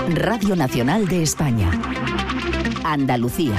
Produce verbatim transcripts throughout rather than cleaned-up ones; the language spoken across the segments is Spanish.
Radio Nacional de España. Andalucía.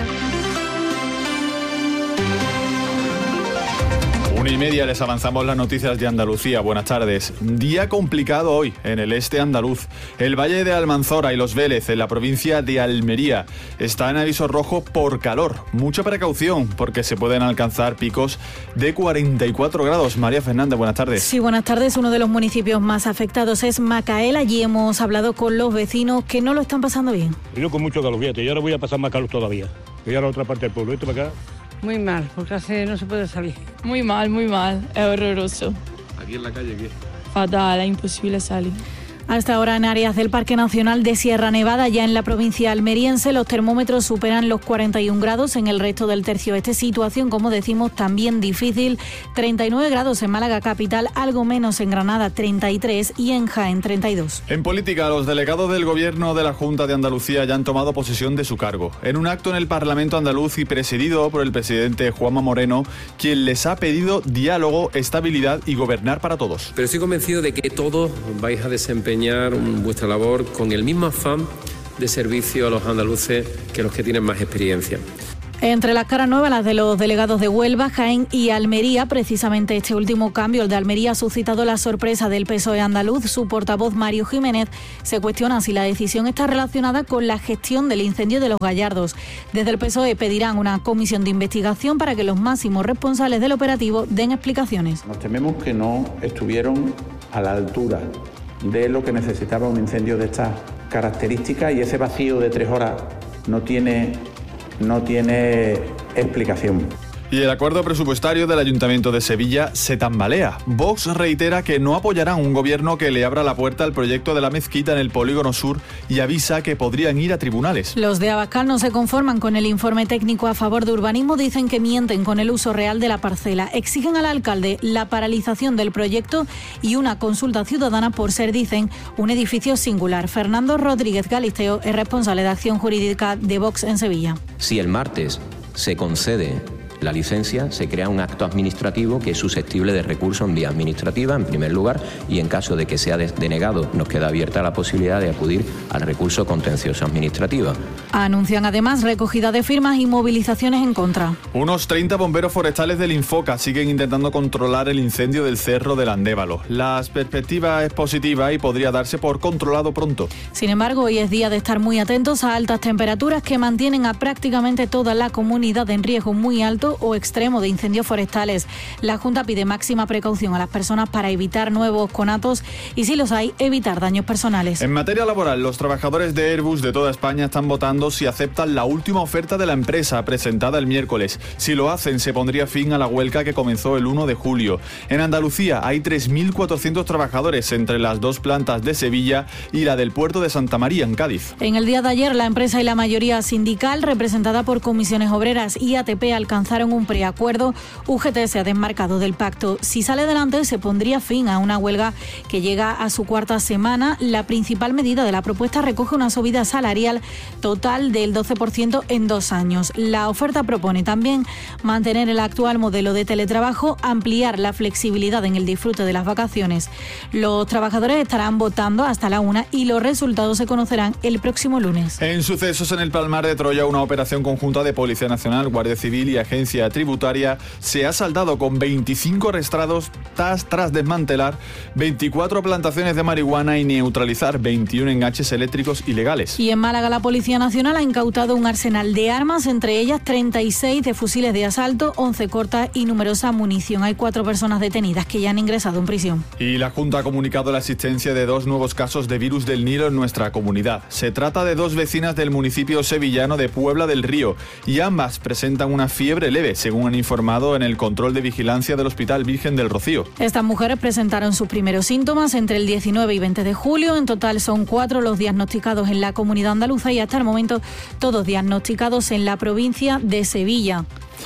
Una y media les avanzamos las noticias de Andalucía. Buenas tardes. Día complicado hoy en el este andaluz. El Valle de Almanzora y Los Vélez, en la provincia de Almería, está en aviso rojo por calor. Mucha precaución porque se pueden alcanzar picos de cuarenta y cuatro grados. María Fernández, buenas tardes. Sí, buenas tardes. Uno de los municipios más afectados es Macael. Allí hemos hablado con los vecinos que no lo están pasando bien. Yo con mucho calor, fíjate, y ahora voy a pasar más calor todavía. Voy a la otra parte del pueblo, esto para acá. Muy mal, porque así no se puede salir. Muy mal, muy mal, es horroroso. ¿Aquí en la calle qué? Fatal, es imposible salir. Hasta ahora en áreas del Parque Nacional de Sierra Nevada, ya en la provincia almeriense, los termómetros superan los cuarenta y un grados. En el resto del tercio este, situación, como decimos, también difícil. treinta y nueve grados en Málaga capital, algo menos en Granada, treinta y tres, y en Jaén, treinta y dos. En política, los delegados del Gobierno de la Junta de Andalucía ya han tomado posesión de su cargo. En un acto en el Parlamento andaluz y presidido por el presidente Juanma Moreno, quien les ha pedido diálogo, estabilidad y gobernar para todos. Pero estoy convencido de que todos vais a desempeñar vuestra labor con el mismo afán de servicio a los andaluces que los que tienen más experiencia. Entre las caras nuevas, las de los delegados de Huelva, Jaén y Almería. Precisamente este último cambio, el de Almería, ha suscitado la sorpresa del P S O E andaluz. Su portavoz, Mario Jiménez, se cuestiona si la decisión está relacionada con la gestión del incendio de Los Gallardos. Desde el P S O E pedirán una comisión de investigación para que los máximos responsables del operativo den explicaciones. Nos tememos que no estuvieron a la altura de lo que necesitaba un incendio de estas características, y ese vacío de tres horas no tiene, no tiene explicación. Y el acuerdo presupuestario del Ayuntamiento de Sevilla se tambalea. Vox reitera que no apoyarán un gobierno que le abra la puerta al proyecto de la mezquita en el Polígono Sur y avisa que podrían ir a tribunales. Los de Abascal no se conforman con el informe técnico a favor de urbanismo, dicen que mienten con el uso real de la parcela. Exigen al alcalde la paralización del proyecto y una consulta ciudadana por ser, dicen, un edificio singular. Fernando Rodríguez Galisteo es responsable de acción jurídica de Vox en Sevilla. Si el martes se concede la licencia, se crea un acto administrativo que es susceptible de recurso en vía administrativa, en primer lugar, y en caso de que sea denegado, nos queda abierta la posibilidad de acudir al recurso contencioso administrativo. Anuncian además recogida de firmas y movilizaciones en contra. Unos treinta bomberos forestales del Infoca siguen intentando controlar el incendio del Cerro del Andévalo. La perspectiva es positiva y podría darse por controlado pronto. Sin embargo, hoy es día de estar muy atentos a altas temperaturas que mantienen a prácticamente toda la comunidad en riesgo muy alto o extremo de incendios forestales. La Junta pide máxima precaución a las personas para evitar nuevos conatos y, si los hay, evitar daños personales. En materia laboral, los trabajadores de Airbus de toda España están votando si aceptan la última oferta de la empresa presentada el miércoles. Si lo hacen, se pondría fin a la huelga que comenzó el uno de julio. En Andalucía hay tres mil cuatrocientos trabajadores entre las dos plantas de Sevilla y la del puerto de Santa María, en Cádiz. En el día de ayer, la empresa y la mayoría sindical, representada por Comisiones Obreras y A T P, alcanzaron un preacuerdo. U G T se ha desmarcado del pacto. Si sale adelante, se pondría fin a una huelga que llega a su cuarta semana. La principal medida de la propuesta recoge una subida salarial total del doce por ciento en dos años. La oferta propone también mantener el actual modelo de teletrabajo, ampliar la flexibilidad en el disfrute de las vacaciones. Los trabajadores estarán votando hasta la una y los resultados se conocerán el próximo lunes. En sucesos en el Palmar de Troya, una operación conjunta de Policía Nacional, Guardia Civil y Agencia Tributaria se ha saldado con veinticinco arrestados tras, tras desmantelar veinticuatro plantaciones de marihuana y neutralizar veintiún enganches eléctricos ilegales. Y en Málaga, la Policía Nacional ha incautado un arsenal de armas, entre ellas treinta y seis de fusiles de asalto, once cortas y numerosa munición. Hay cuatro personas detenidas que ya han ingresado en prisión. Y la Junta ha comunicado la existencia de dos nuevos casos de virus del Nilo en nuestra comunidad. Se trata de dos vecinas del municipio sevillano de Puebla del Río y ambas presentan una fiebre leve, según han informado en el control de vigilancia del Hospital Virgen del Rocío. Estas mujeres presentaron sus primeros síntomas entre el diecinueve y veinte de julio. En total son cuatro los diagnosticados en la comunidad andaluza y hasta el momento todos diagnosticados en la provincia de Sevilla.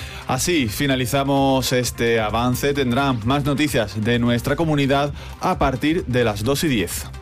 Así finalizamos este avance. Tendrán más noticias de nuestra comunidad a partir de las dos y diez.